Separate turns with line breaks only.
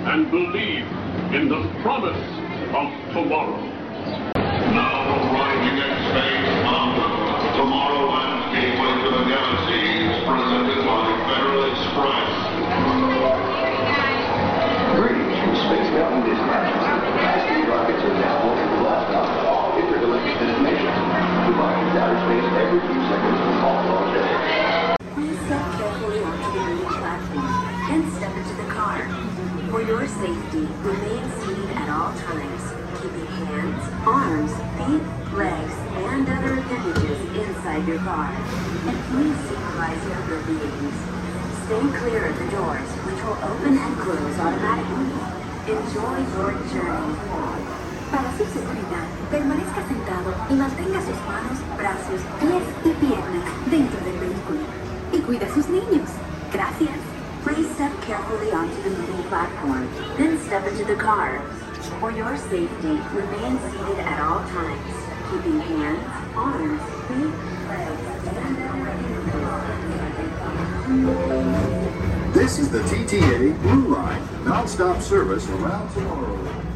and believe in the promise of tomorrow.
Now arriving at Space Mountain, Tomorrowland's gateway to the galaxy is presented by Federal Express.
Greetings from Space Mountain Dispatch. High-speed rockets are now going to blast off all intergalactic destinations, providing outer space every few seconds from all launch days.
Please step carefully onto the main platform and step into the car. For your safety, remain seated at all times, keeping hands, arms, feet, legs, and other appendages inside your car. And please supervise younger beings. Stay clear of the doors, which will open and close automatically. Enjoy your journey. Para su seguridad, permanezca sentado y mantenga sus manos, brazos, pies y piernas dentro del vehículo. Y cuida a sus niños. Gracias. Please step carefully onto the moving platform, then step into the car. For your safety, remain seated at all times, keeping hands, arms, feet, legs, and
This is the TTA Blue Line, non-stop service around tomorrow.